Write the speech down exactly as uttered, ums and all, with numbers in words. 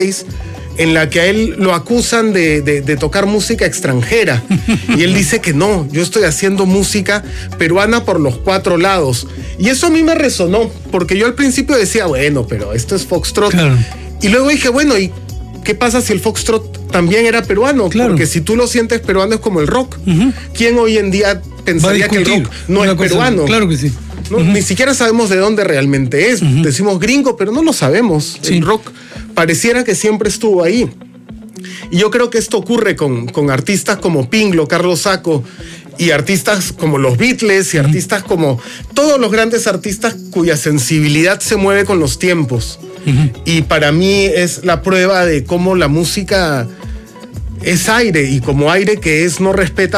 en la que a él lo acusan de, de, de tocar música extranjera. Y él dice que no, yo estoy haciendo música peruana por los cuatro lados. Y eso a mí me resonó, porque yo al principio decía, bueno, pero esto es foxtrot. Claro. Y luego dije, bueno, ¿y qué pasa si el foxtrot también era peruano? Claro. Porque si tú lo sientes peruano es como el rock. Uh-huh. ¿Quién hoy en día pensaría que el rock no es peruano? Claro que sí. No, uh-huh. Ni siquiera sabemos de dónde realmente es. Uh-huh. Decimos gringo, pero no lo sabemos. Sí. El rock pareciera que siempre estuvo ahí. Y yo creo que esto ocurre con, con artistas como Pinglo, Carlos Sacco, y artistas como los Beatles, y uh-huh. artistas como todos los grandes artistas cuya sensibilidad se mueve con los tiempos. Uh-huh. Y para mí es la prueba de cómo la música es aire, y como aire que es no respeta